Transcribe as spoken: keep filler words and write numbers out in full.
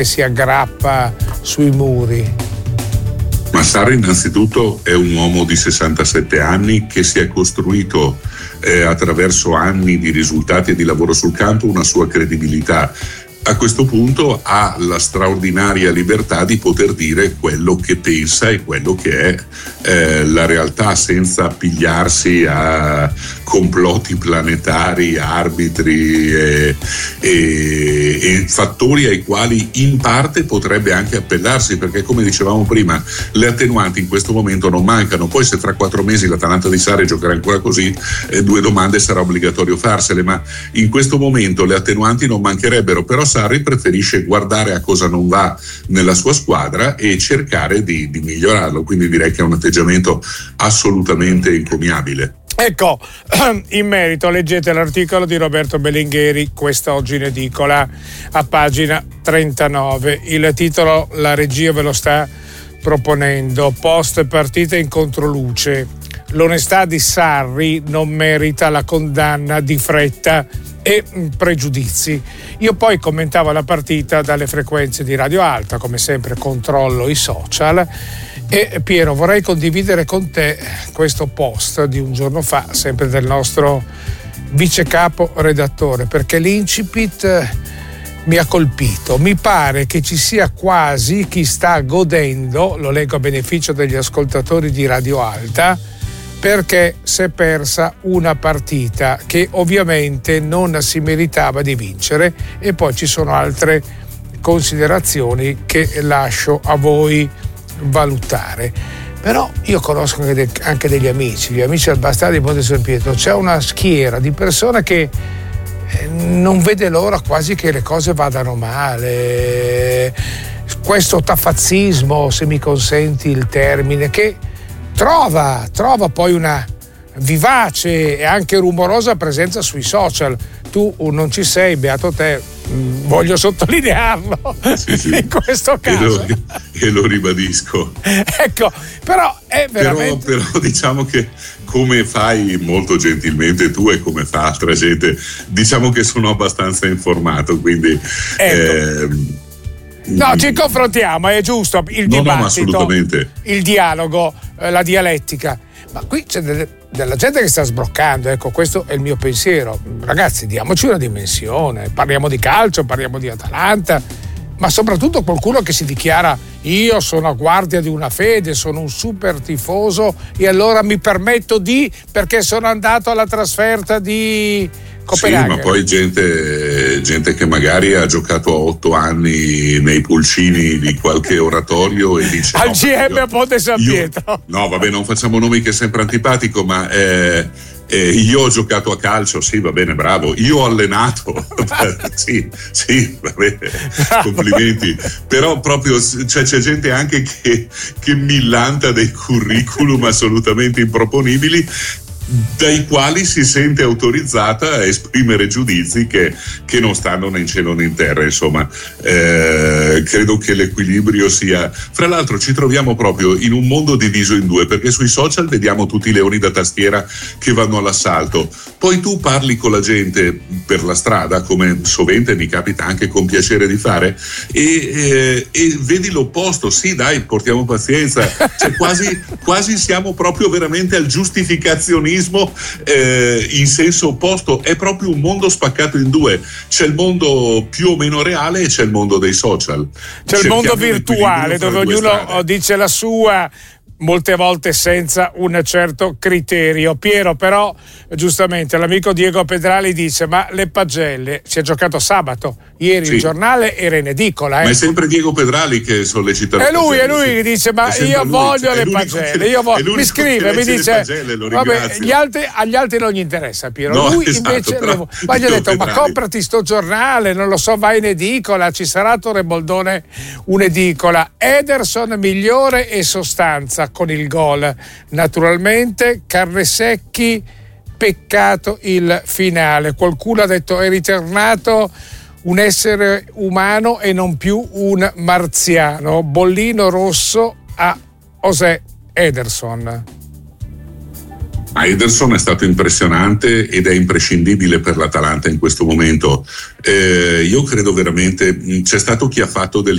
si aggrappa sui muri. Ma Sarri innanzitutto è un uomo di sessantasette anni che si è costruito eh, attraverso anni di risultati e di lavoro sul campo una sua credibilità. A questo punto ha la straordinaria libertà di poter dire quello che pensa e quello che è eh, la realtà, senza pigliarsi a complotti planetari, arbitri e, e, e fattori ai quali in parte potrebbe anche appellarsi, perché come dicevamo prima le attenuanti in questo momento non mancano. Poi se tra quattro mesi l'Atalanta di Sarri giocherà ancora così, eh, due domande sarà obbligatorio farsele, ma in questo momento le attenuanti non mancherebbero. Però Sarri preferisce guardare a cosa non va nella sua squadra e cercare di, di migliorarlo, quindi direi che è un atteggiamento assolutamente encomiabile. Ecco, in merito leggete l'articolo di Roberto Bellingheri, quest'oggi in edicola, a pagina trentanove. Il titolo la regia ve lo sta proponendo: post partita in controluce, l'onestà di Sarri non merita la condanna di fretta e pregiudizi. Io poi commentavo la partita dalle frequenze di Radio Alta, come sempre controllo i social. E Piero, vorrei condividere con te questo post di un giorno fa, sempre del nostro vice capo redattore, perché l'incipit mi ha colpito. Mi pare che ci sia quasi chi sta godendo, lo leggo a beneficio degli ascoltatori di Radio Alta, perché si è persa una partita che ovviamente non si meritava di vincere, e poi ci sono altre considerazioni che lascio a voi valutare. Però io conosco anche, de- anche degli amici, gli amici al Bastardi di Ponte San Pietro. C'è una schiera di persone che eh, non vede l'ora quasi che le cose vadano male. Questo tafazzismo, se mi consenti il termine, che trova, trova poi una vivace e anche rumorosa presenza sui social. Tu non ci sei, beato te, voglio sottolinearlo, sì, sì. In questo caso. E lo, e lo ribadisco. Ecco, però è veramente... Però, però diciamo che, come fai molto gentilmente tu e come fa altra gente, diciamo che sono abbastanza informato, quindi... Ecco. Ehm, No, ci confrontiamo, è giusto, il no, dibattito, no, assolutamente. Il dialogo, la dialettica. Ma qui c'è delle, della gente che sta sbroccando, ecco, questo è il mio pensiero. Ragazzi, diamoci una dimensione, parliamo di calcio, parliamo di Atalanta, ma soprattutto qualcuno che si dichiara: io sono a guardia di una fede, sono un super tifoso e allora mi permetto di, perché sono andato alla trasferta di Copenaghen. Sì, ma poi gente, gente che magari ha giocato a otto anni nei pulcini di qualche oratorio e dice al no, G M io, a Ponte San io, Pietro. No, vabbè, non facciamo nomi, che è sempre antipatico, ma eh, eh, io ho giocato a calcio, sì, va bene, bravo. Io ho allenato, sì, sì, va bene, complimenti. Però proprio cioè, c'è gente anche che, che millanta dei curriculum assolutamente improponibili, dai quali si sente autorizzata a esprimere giudizi che, che non stanno né in cielo né in terra. Insomma, eh, credo che l'equilibrio sia... Fra l'altro ci troviamo proprio in un mondo diviso in due, perché sui social vediamo tutti i leoni da tastiera che vanno all'assalto, poi tu parli con la gente per la strada, come sovente mi capita anche con piacere di fare, e, eh, e vedi l'opposto. Sì, dai, portiamo pazienza, cioè, quasi, quasi siamo proprio veramente al giustificazionismo Eh, in senso opposto. È proprio un mondo spaccato in due: c'è il mondo più o meno reale e c'è il mondo dei social, c'è il mondo virtuale dove ognuno dice la sua, molte volte senza un certo criterio. Piero, però giustamente l'amico Diego Pedrali dice: ma le pagelle, si è giocato sabato, ieri sì. Il giornale era in edicola, eh. Ma è sempre Diego Pedrali che sollecita. È lui, è lui che dice: ma io lui, voglio le pagelle, io voglio. Mi scrive, mi dice: pagelle, vabbè, gli altri, agli altri non gli interessa, Piero. No, lui esatto, invece però, ma gli ha detto: Pedrali. ma comprati sto giornale, non lo so, vai in edicola, ci sarà a Torre Boldone un'edicola. Ederson migliore e sostanza con il gol, naturalmente. Carnesecchi, peccato il finale. Qualcuno ha detto: è ritornato un essere umano e non più un marziano. Bollino rosso a José Ederson. Ma Ederson è stato impressionante ed è imprescindibile per l'Atalanta in questo momento. Eh, io credo veramente, c'è stato chi ha fatto del